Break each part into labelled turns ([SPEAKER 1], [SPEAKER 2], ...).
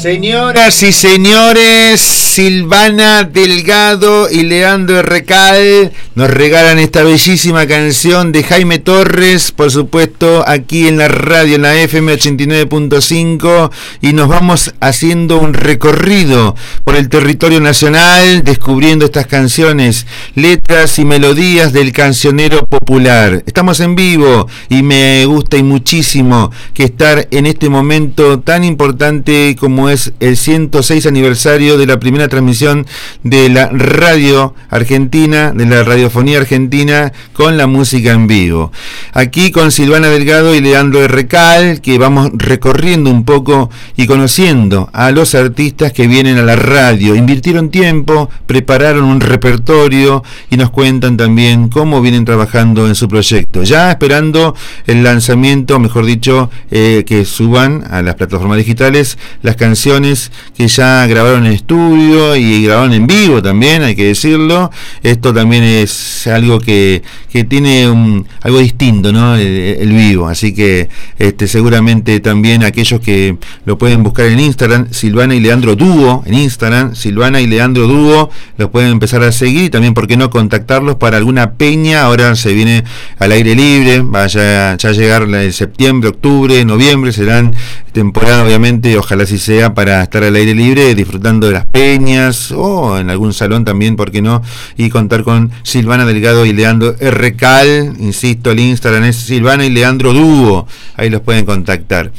[SPEAKER 1] Señoras y señores, Silvana Delgado y Leandro Recal nos regalan esta bellísima canción de Jaime Torres, por supuesto, aquí en la radio, en la FM 89.5, y nos vamos haciendo un recorrido por el territorio nacional, descubriendo estas canciones, letras y melodías del cancionero popular. Estamos en vivo y me gusta y muchísimo que estar en este momento tan importante como es el 106 aniversario de la primera transmisión de la radio argentina, de la radiofonía argentina, con la música en vivo. Aquí con Silvana Delgado y Leandro Recal, que vamos recorriendo un poco y conociendo a los artistas que vienen a la radio. Invirtieron tiempo, prepararon un repertorio y nos cuentan también cómo vienen trabajando en su proyecto. Ya esperando el lanzamiento, mejor dicho, que suban a las plataformas digitales las canciones que ya grabaron en estudio y grabaron en vivo también, hay que decirlo. Esto también es algo que tiene algo distinto, ¿no? El vivo, así que seguramente también aquellos que lo pueden buscar en Instagram, Silvana y Leandro Dúo, en Instagram, Silvana y Leandro Dúo, los pueden empezar a seguir y también, ¿por qué no contactarlos para alguna peña? Ahora se viene al aire libre, vaya ya a llegar el septiembre, octubre, noviembre, serán temporada obviamente, ojalá así sea, para estar al aire libre, disfrutando de las peñas o en algún salón también, ¿por qué no? Y contar con Silvana Delgado y Leandro Recal, insisto, el Instagram es Silvana y Leandro Dúo, ahí los pueden contactar.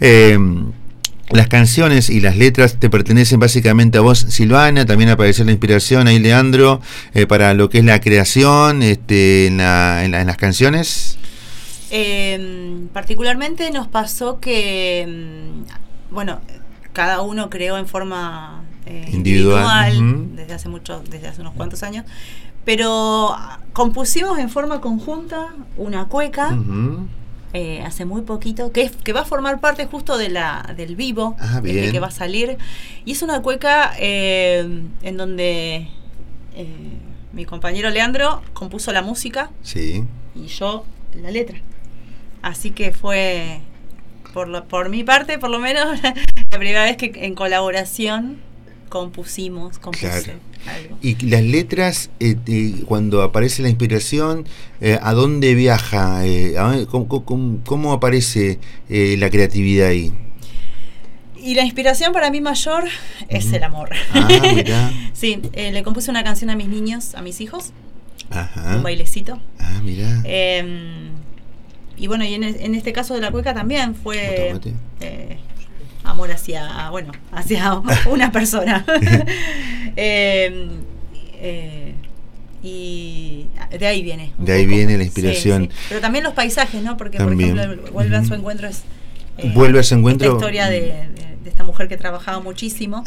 [SPEAKER 1] Las canciones y las letras te pertenecen básicamente a vos, Silvana, también apareció la inspiración ahí, Leandro, para lo que es la creación en las canciones.
[SPEAKER 2] Particularmente nos pasó que, bueno, cada uno creó en forma individual desde hace unos cuantos años, pero compusimos en forma conjunta una cueca hace muy poquito, que va a formar parte justo del vivo, que va a salir, y es una cueca en donde mi compañero Leandro compuso la música, sí, y yo la letra. Así que fue, por mi parte, por lo menos, la primera vez que en colaboración compuse algo.
[SPEAKER 1] Y las letras, cuando aparece la inspiración, ¿a dónde viaja? ¿Cómo aparece la creatividad ahí?
[SPEAKER 2] Y la inspiración para mí mayor es el amor.
[SPEAKER 1] Mirá.
[SPEAKER 2] Sí, le compuse una canción a mis niños, a mis hijos.
[SPEAKER 1] Ajá.
[SPEAKER 2] Un bailecito.
[SPEAKER 1] Mirá.
[SPEAKER 2] Y bueno, y en este caso de la cueca también fue amor hacia una persona. Y de ahí viene.
[SPEAKER 1] De ahí viene la inspiración.
[SPEAKER 2] Sí. Pero también los paisajes, ¿no? Porque, también, por ejemplo, Vuelve a su encuentro es...
[SPEAKER 1] Vuelve a su encuentro.
[SPEAKER 2] Esta historia de esta mujer que trabajaba muchísimo.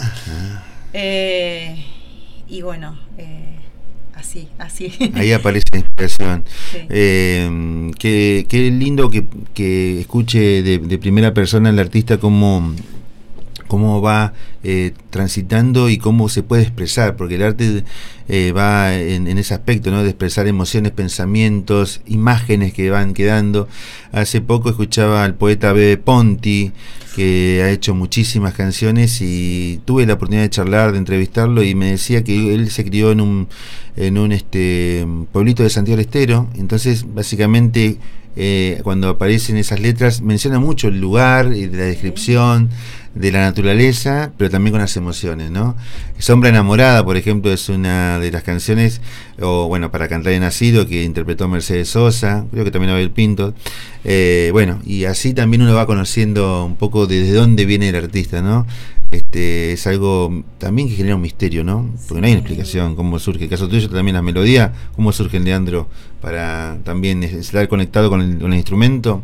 [SPEAKER 2] Y bueno... Así.
[SPEAKER 1] Ahí aparece la inspiración.
[SPEAKER 2] Sí.
[SPEAKER 1] Qué lindo que escuche de primera persona el artista cómo va transitando y cómo se puede expresar, porque el arte va en ese aspecto, ¿no? De expresar emociones, pensamientos, imágenes que van quedando. Hace poco escuchaba al poeta Bebe Ponti, que ha hecho muchísimas canciones, y tuve la oportunidad de charlar, de entrevistarlo, y me decía que él se crió en un pueblito de Santiago del Estero. Entonces básicamente cuando aparecen esas letras menciona mucho el lugar y de la descripción de la naturaleza, pero también con las emociones, ¿no? Sombra enamorada, por ejemplo, es una de las canciones, o bueno, para cantar he nacido, que interpretó Mercedes Sosa, creo que también Abel Pinto. Bueno, y así también uno va conociendo un poco desde dónde viene el artista, ¿no? Es algo también que genera un misterio, ¿no? Porque no hay una explicación cómo surge. El caso tuyo también, las melodías, ¿cómo surgen, Leandro, para también estar conectado con el instrumento?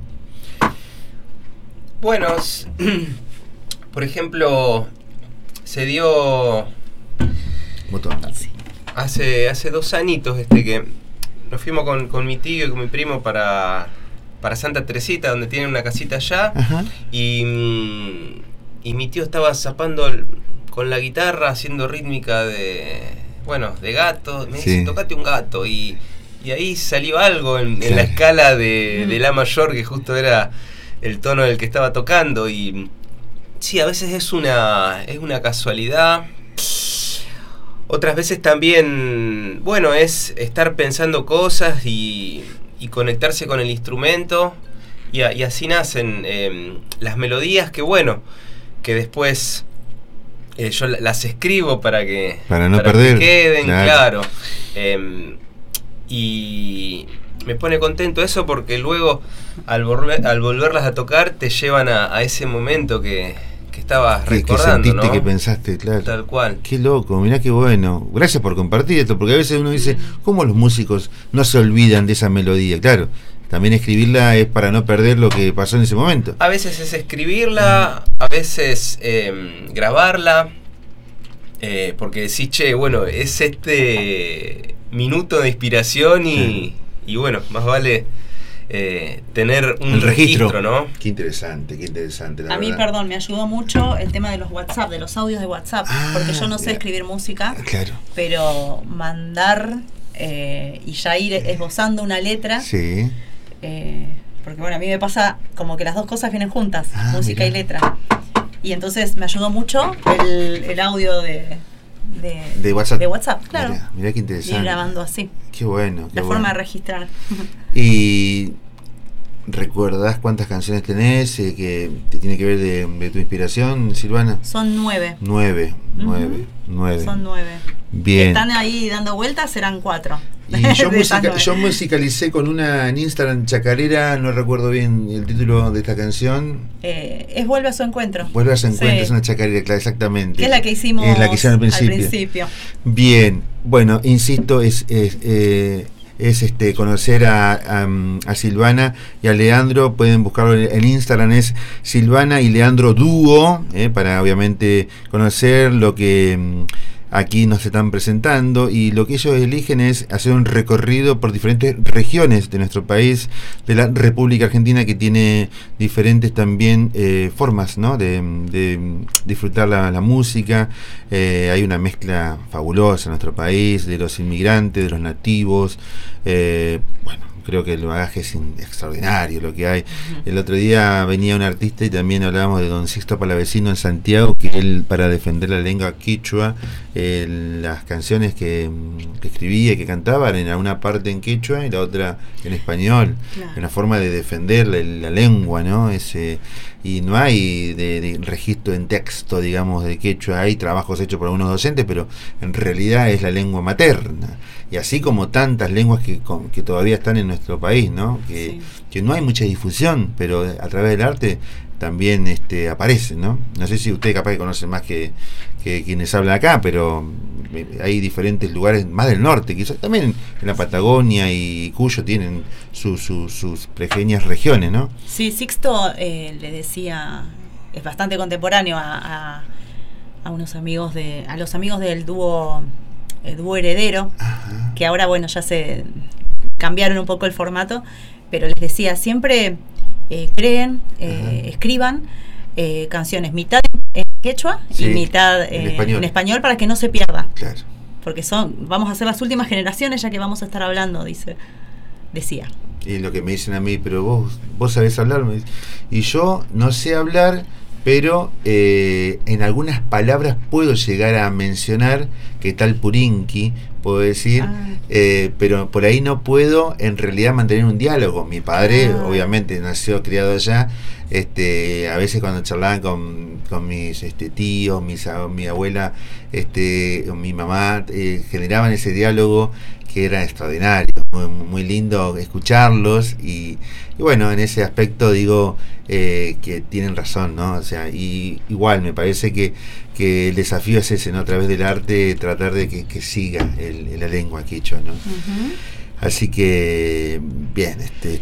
[SPEAKER 3] Bueno, por ejemplo, se dio hace 2 añitos que nos fuimos con mi tío y con mi primo para Santa Teresita, donde tienen una casita allá. Ajá. Y mi tío estaba zapando con la guitarra, haciendo rítmica de gato. Me dice, tocate un gato. Y ahí salió algo en la escala de la mayor, que justo era el tono del que estaba tocando. Y Sí, a veces es una casualidad. Otras veces también, bueno, es estar pensando cosas y conectarse con el instrumento. Y así nacen las melodías que, bueno, que después yo las escribo para
[SPEAKER 1] no perder,
[SPEAKER 3] que queden, claro. Y me pone contento eso porque luego al volverlas a tocar te llevan a ese momento que estabas recordando,
[SPEAKER 1] que sentiste,
[SPEAKER 3] ¿no?
[SPEAKER 1] que pensaste, claro.
[SPEAKER 3] Tal cual.
[SPEAKER 1] Qué loco, mirá qué bueno. Gracias por compartir esto, porque a veces uno dice, ¿cómo los músicos no se olvidan de esa melodía? Claro, también escribirla es para no perder lo que pasó en ese momento.
[SPEAKER 3] A veces es escribirla, a veces grabarla, porque decís, che, bueno, es este minuto de inspiración y bueno, más vale tener un registro, ¿no?
[SPEAKER 1] Qué interesante,
[SPEAKER 2] a mí, perdón, me ayudó mucho el tema de los WhatsApp, de los audios de WhatsApp, porque yo no sé escribir música,
[SPEAKER 1] claro,
[SPEAKER 2] pero mandar y ya ir esbozando una letra,
[SPEAKER 1] sí.
[SPEAKER 2] Porque bueno, a mí me pasa como que las dos cosas vienen juntas, música y letra, y entonces me ayudó mucho el audio de WhatsApp, claro.
[SPEAKER 1] Mirá qué interesante.
[SPEAKER 2] Ir grabando así.
[SPEAKER 1] Qué bueno.
[SPEAKER 2] La forma de registrar.
[SPEAKER 1] ¿Y recuerdas cuántas canciones tenés que te tiene que ver de tu inspiración, Silvana?
[SPEAKER 2] Son 9.
[SPEAKER 1] 9.
[SPEAKER 2] Son 9.
[SPEAKER 1] Bien.
[SPEAKER 2] Están ahí dando vueltas, serán 4.
[SPEAKER 1] Y yo musicalicé con una en Instagram chacarera, no recuerdo bien el título de esta canción.
[SPEAKER 2] Es Vuelve a su encuentro.
[SPEAKER 1] Vuelve a su encuentro, sí. Es una chacarera, claro, exactamente.
[SPEAKER 2] Que es la que hicimos,
[SPEAKER 1] al principio. Bien, bueno, insisto, es conocer a Silvana y a Leandro. Pueden buscarlo en Instagram, es Silvana y Leandro Dúo, para obviamente conocer lo que aquí nos están presentando, y lo que ellos eligen es hacer un recorrido por diferentes regiones de nuestro país, de la República Argentina, que tiene diferentes también formas, ¿no? de disfrutar la música. Hay una mezcla fabulosa en nuestro país, de los inmigrantes, de los nativos. Bueno, creo que el bagaje es extraordinario lo que hay. El otro día venía un artista y también hablábamos de don Sixto Palavecino en Santiago, que él, para defender la lengua quechua, las canciones que escribía y que cantaba en una parte en quechua y la otra en español. Claro. Una forma de defender la lengua, ¿no? Y no hay de registro en texto, digamos, de quechua. Hay trabajos hechos por algunos docentes, pero en realidad es la lengua materna. Y así como tantas lenguas que todavía están en nuestro país, ¿no? Que no hay mucha difusión, pero a través del arte también aparecen, ¿no? No sé si ustedes capaz que conocen más que quienes hablan acá, pero hay diferentes lugares, más del norte, quizás también en la Patagonia y Cuyo tienen sus pequeñas regiones, ¿no?
[SPEAKER 2] Sí, Sixto le decía, es bastante contemporáneo a unos amigos a los amigos del dúo Heredero. Ajá. Que ahora, bueno, ya se cambiaron un poco el formato, pero les decía, siempre creen, escriban canciones mitad en quechua, sí, y mitad en español para que no se pierda.
[SPEAKER 1] Claro.
[SPEAKER 2] Porque vamos a ser las últimas generaciones ya que vamos a estar hablando, decía.
[SPEAKER 1] Y lo que me dicen a mí, pero vos sabés hablar, y yo no sé hablar, pero en algunas palabras puedo llegar a mencionar que tal Purinqui, puedo decir, pero por ahí no puedo en realidad mantener un diálogo. Mi padre, obviamente, nació, criado allá. A veces cuando charlaban con mis tíos, mi abuela, mi mamá, generaban ese diálogo que era extraordinario, muy, muy lindo escucharlos, y bueno, en ese aspecto digo que tienen razón, ¿no? O sea, y igual me parece que el desafío es ese, ¿no? A través del arte tratar de que siga la lengua quechua, ¿no? Así que, bien,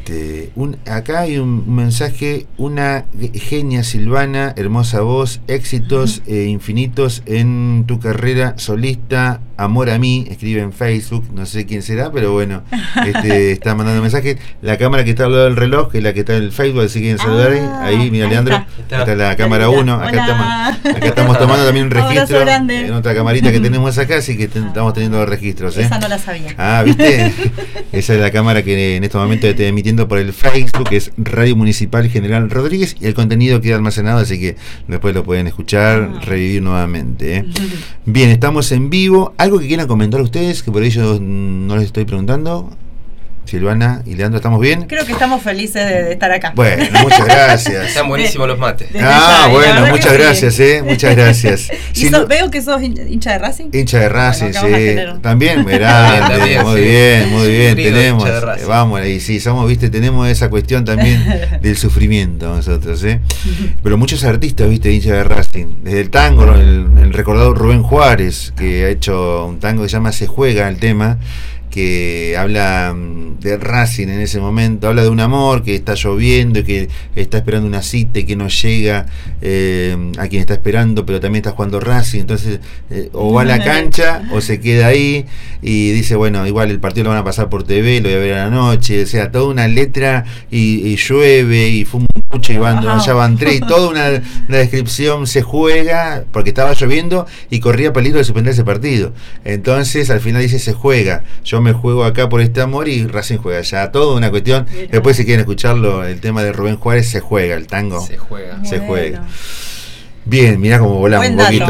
[SPEAKER 1] acá hay un mensaje: una genia Silvana, hermosa voz, éxitos infinitos en tu carrera solista, Amor a mí, escribe en Facebook, no sé quién será, pero bueno, está mandando mensajes. La cámara que está al lado del reloj, que es la que está en el Facebook, si quieren saludar ahí, mira, Leandro, está la cámara 1, acá estamos tomando también un registro en otra camarita que tenemos acá, así que estamos teniendo los registros.
[SPEAKER 2] Esa no la sabía.
[SPEAKER 1] ¿Viste? Esa es la cámara que en este momento está emitiendo por el Facebook, que es Radio Municipal General Rodríguez, y el contenido queda almacenado, así que después lo pueden escuchar, revivir nuevamente. Bien, estamos en vivo. ¿Algo que quieran comentar ustedes, que por ello no les estoy preguntando? Silvana y Leandro, ¿estamos bien?
[SPEAKER 2] Creo que estamos felices de estar acá.
[SPEAKER 1] Bueno, muchas gracias.
[SPEAKER 3] Están buenísimos los mates.
[SPEAKER 1] Bueno, muchas gracias, muchas gracias.
[SPEAKER 2] Veo que sos hincha de Racing.
[SPEAKER 1] Hincha de Racing, sí. También, mirá, muy bien. Tenemos, vamos, y sí, tenemos esa cuestión también del sufrimiento nosotros, Pero muchos artistas, hincha de Racing. Desde el tango, el recordado Rubén Juárez, que ha hecho un tango que se llama Se Juega, el tema, que habla de Racing en ese momento, habla de un amor que está lloviendo y que está esperando una cita y que no llega a quien está esperando, pero también está jugando Racing, entonces o va a la cancha o se queda ahí y dice, bueno, igual el partido lo van a pasar por TV, lo voy a ver a la noche, o sea, toda una letra y llueve y fuma mucho y allá van tres y toda una descripción. Se juega porque estaba lloviendo y corría peligro de suspender ese partido, entonces al final dice se juega, yo me juego acá por este amor y Racing juega allá, toda una cuestión. Mira. Después si quieren escucharlo, el tema de Rubén Juárez, Se Juega, el tango se juega. Bien, mirá cómo volamos un poquito.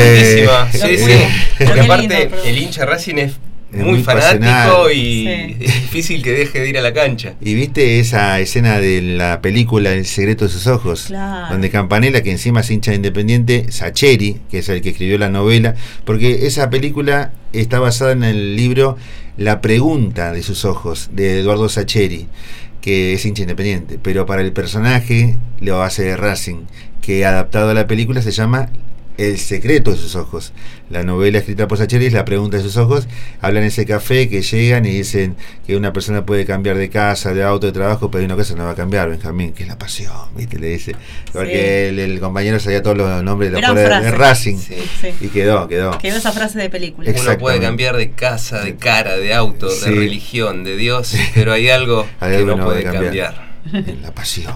[SPEAKER 3] Sí. Porque aparte el hincha Racing es muy fanático y es difícil que deje de ir a la cancha.
[SPEAKER 1] Y viste esa escena de la película El secreto de sus ojos, donde Campanella, que encima es hincha de Independiente, Sacheri, que es el que escribió la novela, porque esa película está basada en el libro La pregunta de sus ojos, de Eduardo Sacheri, que es hincha Independiente, pero para el personaje lo hace de Racing, que adaptado a la película se llama El secreto de sus ojos. La novela escrita por Sacheri es La pregunta de sus ojos. Hablan en ese café que llegan y dicen que una persona puede cambiar de casa, de auto, de trabajo, pero hay una cosa que no va a cambiar, Benjamín, que es la pasión, ¿viste? Le dice. Porque el compañero sabía todos los nombres de Racing. Y quedó
[SPEAKER 2] esa frase de película.
[SPEAKER 3] Uno puede cambiar de casa, de cara, de auto, de religión, de Dios, pero hay algo que no puede cambiar.
[SPEAKER 1] En la pasión,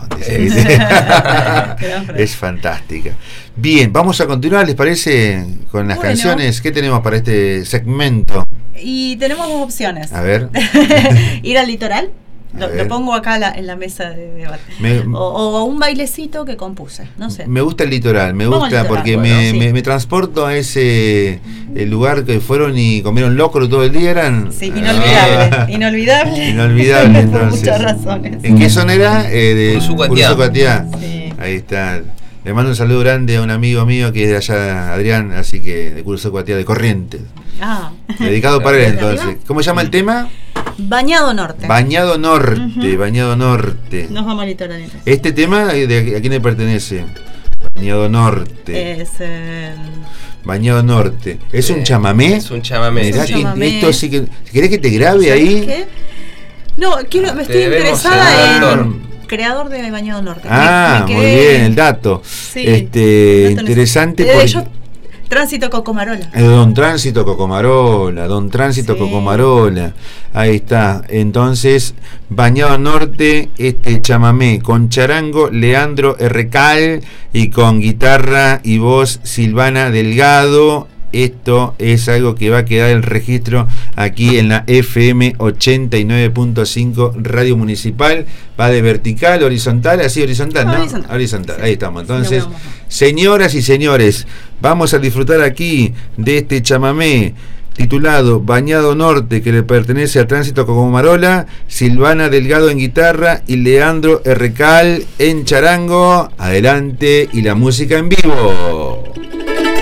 [SPEAKER 1] es fantástica. Bien, vamos a continuar, ¿les parece? Con las canciones. ¿Qué tenemos para este segmento?
[SPEAKER 2] Y tenemos dos opciones.
[SPEAKER 1] A ver.
[SPEAKER 2] Ir al litoral. Lo pongo acá en la mesa de debate. O un bailecito que compuse, no sé.
[SPEAKER 1] Me gusta el litoral, porque me transporto a ese el lugar que fueron y comieron locro todo el día, eran.
[SPEAKER 2] Sí, inolvidable.
[SPEAKER 1] Inolvidable, entonces.
[SPEAKER 2] Por muchas razones.
[SPEAKER 1] ¿En qué zona era? De
[SPEAKER 3] Curuzucuatiá.
[SPEAKER 2] Sí.
[SPEAKER 1] Ahí está. Le mando un saludo grande a un amigo mío que es de allá, Adrián, así que de Curuzucuatiá, de Corrientes. Dedicado para él, entonces. ¿Cómo se llama el tema?
[SPEAKER 2] Bañado Norte.
[SPEAKER 1] Bañado Norte.
[SPEAKER 2] Nos vamos al litoral.
[SPEAKER 1] Este tema, ¿a quién le pertenece? Bañado Norte. Bañado Norte. ¿Es un chamamé?
[SPEAKER 3] Es un chamamé.
[SPEAKER 1] Esto sí que. ¿Querés que te grabe ahí?
[SPEAKER 2] ¿Qué? No, me estoy interesada en creador de Bañado Norte.
[SPEAKER 1] Muy bien, el dato. Sí, interesante.
[SPEAKER 2] Tránsito Cocomarola.
[SPEAKER 1] Don Tránsito Cocomarola. Ahí está. Entonces, Bañado Norte, chamamé con charango, Leandro Errecal, y con guitarra y voz, Silvana Delgado. Esto es algo que va a quedar el registro aquí en la FM 89.5 Radio Municipal. Va de vertical, horizontal, así horizontal, ¿no? Horizontal. Ahí estamos. Entonces, señoras y señores, vamos a disfrutar aquí de este chamamé titulado Bañado Norte, que le pertenece a Tránsito Cocomarola, Silvana Delgado en guitarra y Leandro Errecal en charango. Adelante, y la música en vivo.